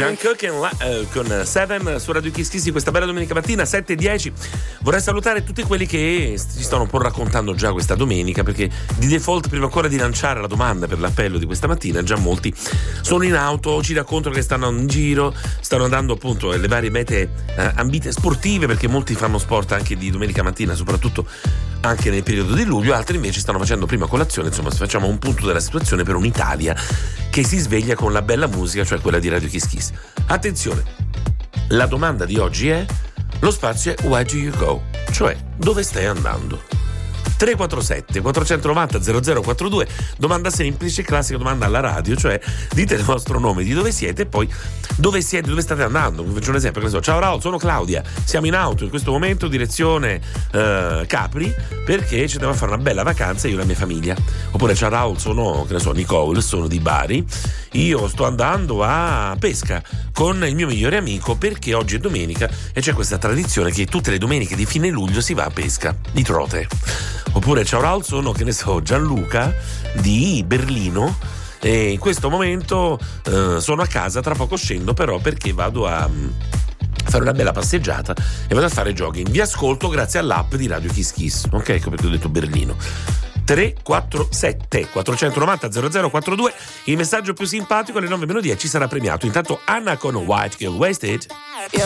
Jungkook con Seven su Radio Kiss Kiss questa bella domenica mattina 7:10. Vorrei salutare tutti quelli che ci stanno un po' raccontando già questa domenica, perché di default prima ancora di lanciare la domanda per l'appello di questa mattina già molti sono in auto, ci raccontano che stanno in giro, stanno andando appunto alle varie mete ambite sportive, perché molti fanno sport anche di domenica mattina, soprattutto anche nel periodo di luglio, altri invece stanno facendo prima colazione. Insomma, facciamo un punto della situazione per un'Italia che si sveglia con la bella musica, cioè quella di Radio Kiss Kiss. Attenzione, la domanda di oggi è: lo spazio è Where do you go? Cioè, dove stai andando? 347 490 0042, domanda semplice, classica domanda alla radio, cioè dite il vostro nome, di dove siete e poi dove siete, dove state andando. Vi faccio un esempio, che ne so, ciao Raul, sono Claudia, siamo in auto in questo momento direzione Capri, perché ci andiamo a fare una bella vacanza io e la mia famiglia. Oppure ciao Raul, sono, che ne so, Nicole, sono di Bari, io sto andando a pesca con il mio migliore amico perché oggi è domenica e c'è questa tradizione che tutte le domeniche di fine luglio si va a pesca di trote. Oppure ciao Raul, sono, che ne so, Gianluca di Berlino e in questo momento sono a casa, tra poco scendo però perché vado a fare una bella passeggiata e vado a fare jogging. Vi ascolto grazie all'app di Radio Kiss Kiss, ok? Ecco perché ho detto Berlino. 347 490 0042, il messaggio più simpatico alle 9:10 sarà premiato. Intanto Anna con White Girl Wasted.